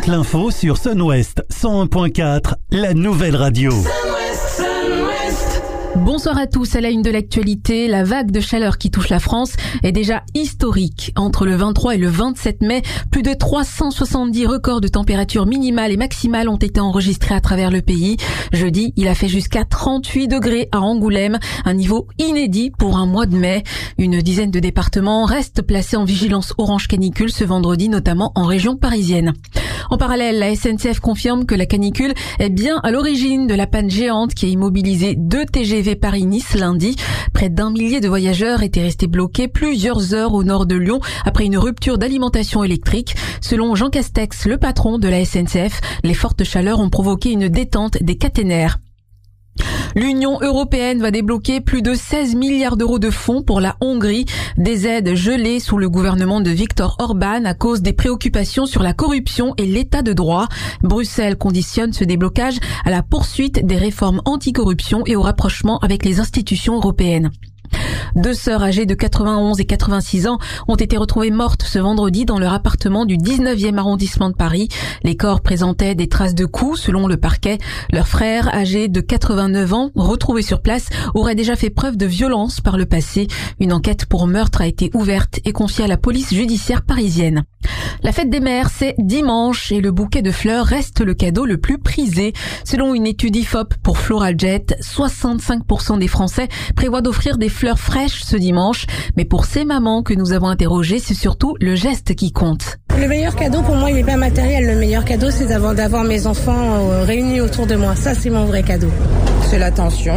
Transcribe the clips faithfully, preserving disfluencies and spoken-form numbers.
Toute l'info sur Sun-Ouest cent un point quatre, la nouvelle radio. Bonsoir à tous. À la une de l'actualité, la vague de chaleur qui touche la France est déjà historique. Entre le vingt-trois et le vingt-sept mai, plus de trois cent soixante-dix records de température minimale et maximale ont été enregistrés à travers le pays. Jeudi, il a fait jusqu'à trente-huit degrés à Angoulême, un niveau inédit pour un mois de mai. Une dizaine de départements restent placés en vigilance orange canicule ce vendredi, notamment en région parisienne. En parallèle, la S N C F confirme que la canicule est bien à l'origine de la panne géante qui a immobilisé deux T G V Paris-Nice lundi. Près d'un millier de voyageurs étaient restés bloqués plusieurs heures au nord de Lyon après une rupture d'alimentation électrique. Selon Jean Castex, le patron de la S N C F, les fortes chaleurs ont provoqué une détente des caténaires. L'Union européenne va débloquer plus de seize milliards d'euros de fonds pour la Hongrie, des aides gelées sous le gouvernement de Viktor Orban à cause des préoccupations sur la corruption et l'état de droit. Bruxelles conditionne ce déblocage à la poursuite des réformes anticorruption et au rapprochement avec les institutions européennes. Deux sœurs âgées de quatre-vingt-onze et quatre-vingt-six ans ont été retrouvées mortes ce vendredi dans leur appartement du dix-neuvième arrondissement de Paris. Les corps présentaient des traces de coups selon le parquet. Leur frère, âgé de quatre-vingt-neuf ans, retrouvé sur place, aurait déjà fait preuve de violence par le passé. Une enquête pour meurtre a été ouverte et confiée à la police judiciaire parisienne. La fête des mères, c'est dimanche et le bouquet de fleurs reste le cadeau le plus prisé. Selon une étude I F O P pour Floraljet, soixante-cinq pour cent des Français prévoient d'offrir des fleurs fraîches ce dimanche. Mais pour ces mamans que nous avons interrogées, c'est surtout le geste qui compte. Le meilleur cadeau pour moi, il n'est pas matériel. Le meilleur cadeau, c'est d'avoir, d'avoir mes enfants euh, réunis autour de moi. Ça, c'est mon vrai cadeau. C'est l'attention,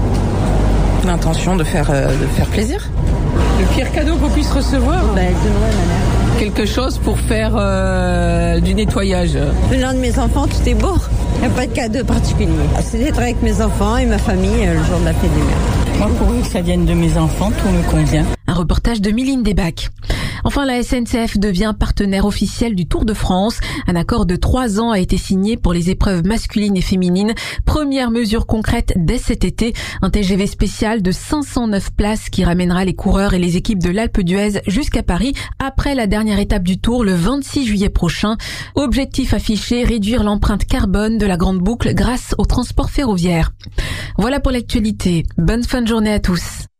l'intention de faire, euh, de faire plaisir. Le pire cadeau qu'on puisse recevoir, bah, de Noël, ma mère. Quelque chose pour faire euh, du nettoyage. Le jour de mes enfants, tout est beau. Il n'y a pas de cadeau particulier. C'est d'être avec mes enfants et ma famille le jour de la fête des mères. Moi, pourvu que ça vienne de mes enfants, tout me convient. Un reportage de Mylène Desbacs. Enfin, la S N C F devient partenaire officiel du Tour de France. Un accord de trois ans a été signé pour les épreuves masculines et féminines. Première mesure concrète dès cet été, un T G V spécial de cinq cent neuf places qui ramènera les coureurs et les équipes de l'Alpe d'Huez jusqu'à Paris après la dernière étape du Tour le vingt-six juillet prochain. Objectif affiché, réduire l'empreinte carbone de la grande boucle grâce au transport ferroviaire. Voilà pour l'actualité. Bonne fin de journée à tous.